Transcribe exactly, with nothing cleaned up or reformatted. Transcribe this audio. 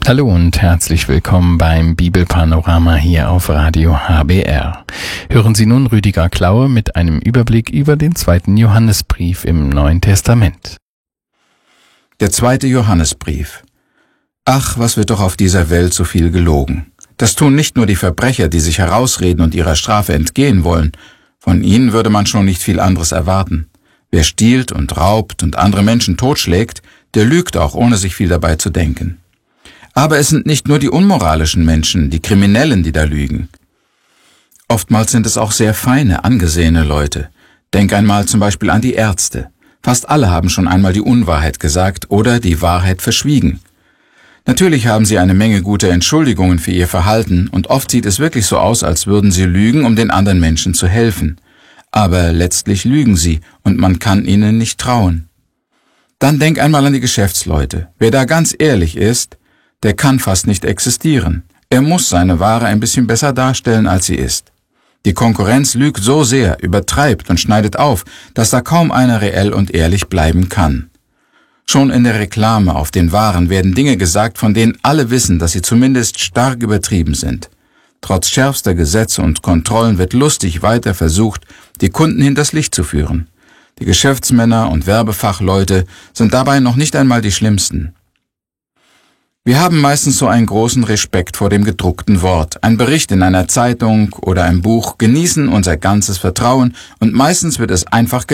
Hallo und herzlich willkommen beim Bibelpanorama hier auf Radio H B R. Hören Sie nun Rüdiger Klaue mit einem Überblick über den zweiten Johannesbrief im Neuen Testament. Der zweite Johannesbrief. Ach, was wird doch auf dieser Welt so viel gelogen. Das tun nicht nur die Verbrecher, die sich herausreden und ihrer Strafe entgehen wollen. Von ihnen würde man schon nicht viel anderes erwarten. Wer stiehlt und raubt und andere Menschen totschlägt, der lügt auch, ohne sich viel dabei zu denken. Aber es sind nicht nur die unmoralischen Menschen, die Kriminellen, die da lügen. Oftmals sind es auch sehr feine, angesehene Leute. Denk einmal zum Beispiel an die Ärzte. Fast alle haben schon einmal die Unwahrheit gesagt oder die Wahrheit verschwiegen. Natürlich haben sie eine Menge gute Entschuldigungen für ihr Verhalten und oft sieht es wirklich so aus, als würden sie lügen, um den anderen Menschen zu helfen. Aber letztlich lügen sie und man kann ihnen nicht trauen. Dann denk einmal an die Geschäftsleute. Wer da ganz ehrlich ist, der kann fast nicht existieren. Er muss seine Ware ein bisschen besser darstellen, als sie ist. Die Konkurrenz lügt so sehr, übertreibt und schneidet auf, dass da kaum einer reell und ehrlich bleiben kann. Schon in der Reklame auf den Waren werden Dinge gesagt, von denen alle wissen, dass sie zumindest stark übertrieben sind. Trotz schärfster Gesetze und Kontrollen wird lustig weiter versucht, die Kunden hinters Licht zu führen. Die Geschäftsmänner und Werbefachleute sind dabei noch nicht einmal die schlimmsten. Wir haben meistens so einen großen Respekt vor dem gedruckten Wort. Ein Bericht in einer Zeitung oder ein Buch genießen unser ganzes Vertrauen und meistens wird es einfach